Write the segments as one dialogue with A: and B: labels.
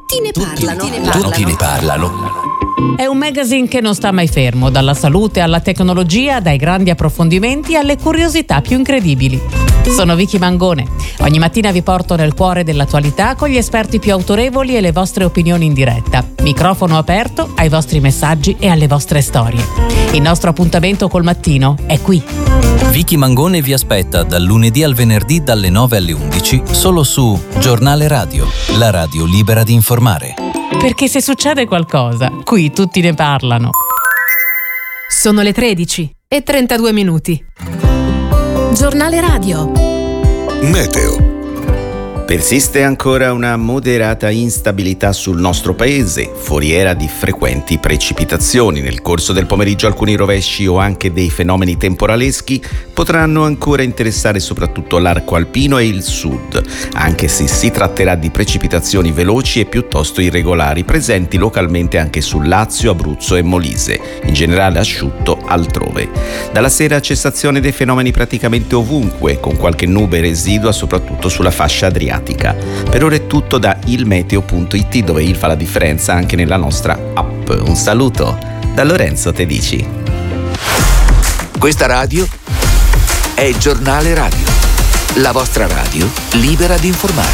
A: Tutti ne parlano.
B: È un magazine che non sta mai fermo, dalla salute alla tecnologia, dai grandi approfondimenti alle curiosità più incredibili. Sono Vicky Mangone. Ogni mattina vi porto nel cuore dell'attualità con gli esperti più autorevoli e le vostre opinioni in diretta. Microfono aperto ai vostri messaggi e alle vostre storie. Il nostro appuntamento col mattino è qui.
A: Vicky Mangone vi aspetta dal lunedì al venerdì dalle 9 alle 11 solo su Giornale Radio, la radio libera di informare.
B: Perché se succede qualcosa, qui tutti ne parlano.
C: Sono le 13:32.
D: Giornale Radio.
E: Meteo. Persiste ancora una moderata instabilità sul nostro paese, foriera di frequenti precipitazioni. Nel corso del pomeriggio alcuni rovesci o anche dei fenomeni temporaleschi potranno ancora interessare soprattutto l'arco alpino e il sud, anche se si tratterà di precipitazioni veloci e piuttosto irregolari, presenti localmente anche sul Lazio, Abruzzo e Molise, in generale asciutto altrove. Dalla sera cessazione dei fenomeni praticamente ovunque, con qualche nube residua soprattutto sulla fascia adriatica. Per ora è tutto da ilmeteo.it, dove il fa la differenza anche nella nostra app. Un saluto da Lorenzo Tedici.
F: Questa radio è Giornale Radio, la vostra radio libera di informare.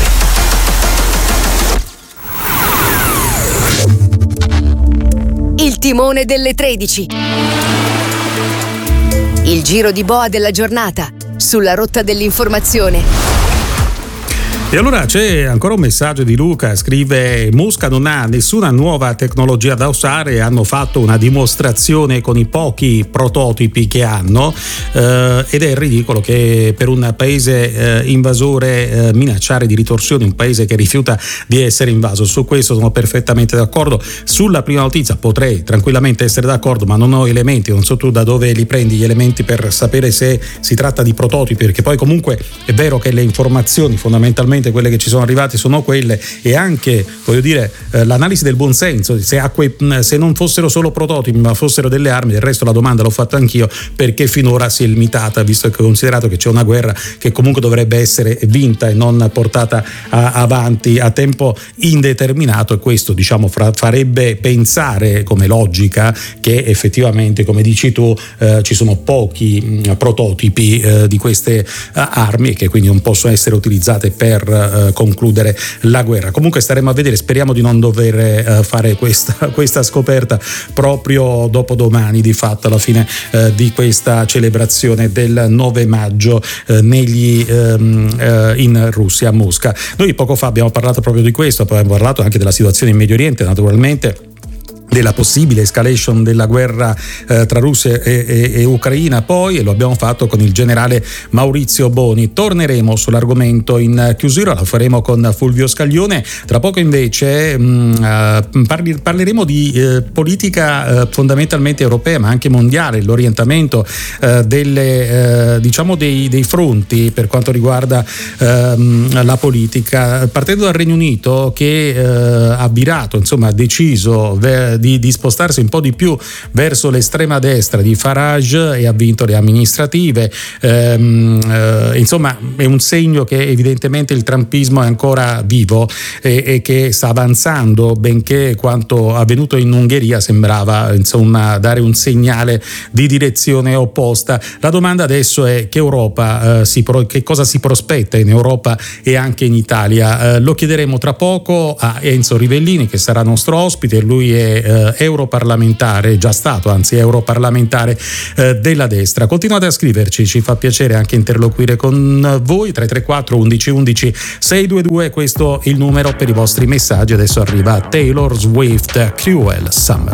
D: Il timone delle 13. Il giro di boa della giornata sulla rotta dell'informazione.
G: E allora c'è ancora un messaggio di Luca, scrive: Mosca non ha nessuna nuova tecnologia da usare, hanno fatto una dimostrazione con i pochi prototipi che hanno, ed è ridicolo che per un paese invasore minacciare di ritorsioni, un paese che rifiuta di essere invaso. Su questo sono perfettamente d'accordo. Sulla prima notizia potrei tranquillamente essere d'accordo, ma non ho elementi, non so tu da dove li prendi gli elementi per sapere se si tratta di prototipi, perché poi comunque è vero che le informazioni fondamentalmente quelle che ci sono arrivate sono quelle, e anche voglio dire l'analisi del buonsenso, se non fossero solo prototipi ma fossero delle armi. Del resto la domanda l'ho fatta anch'io, perché finora si è limitata, visto che considerato che c'è una guerra che comunque dovrebbe essere vinta e non portata avanti a tempo indeterminato, e questo diciamo farebbe pensare come logica che effettivamente, come dici tu, ci sono pochi prototipi di queste armi e che quindi non possono essere utilizzate per concludere la guerra. Comunque staremo a vedere, speriamo di non dover fare questa scoperta proprio dopodomani, di fatto alla fine di questa celebrazione del 9 maggio in Russia, a Mosca. Noi poco fa abbiamo parlato proprio di questo, poi abbiamo parlato anche della situazione in Medio Oriente, naturalmente della possibile escalation della guerra tra Russia e Ucraina, poi, e lo abbiamo fatto con il generale Maurizio Boni. Torneremo sull'argomento in chiusura, lo faremo con Fulvio Scaglione. Tra poco invece parleremo di politica fondamentalmente europea ma anche mondiale, l'orientamento dei fronti per quanto riguarda la politica, partendo dal Regno Unito che ha virato, insomma ha deciso di spostarsi un po' di più verso l'estrema destra di Farage e ha vinto le amministrative. Insomma è un segno che evidentemente il trumpismo è ancora vivo e che sta avanzando, benché quanto avvenuto in Ungheria sembrava insomma dare un segnale di direzione opposta. La domanda adesso è che che cosa si prospetta in Europa e anche in Italia. Lo chiederemo tra poco a Enzo Rivellini, che sarà nostro ospite. Lui è europarlamentare, già stato anzi europarlamentare della destra. Continuate a scriverci, ci fa piacere anche interloquire con voi. 334 11 11 622, questo è il numero per i vostri messaggi. Adesso arriva Taylor Swift, Cruel Summer.